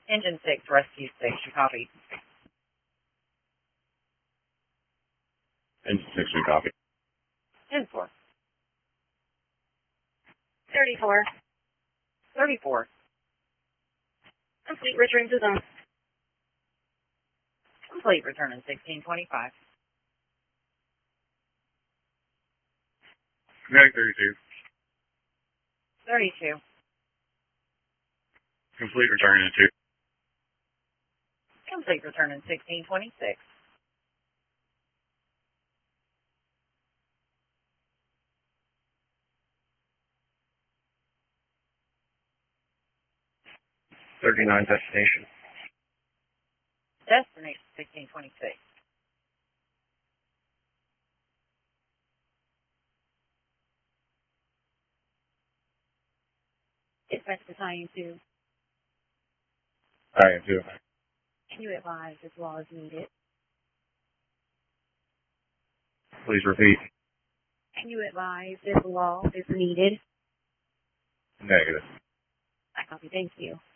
Engine 6, Rescue Station, copy. Engine 6, we copy. Engine 4. 34. 34. Complete, return to zone. Complete, returning 1625. Kinetic 32. 32. Complete, returning to 2. Complete, returning 1626. Destination. Destination 1626. Dispatch Battalion 2. Battalion 2. Can you advise if law is needed? Please repeat. Can you advise if law is needed? Negative. I copy. Thank you.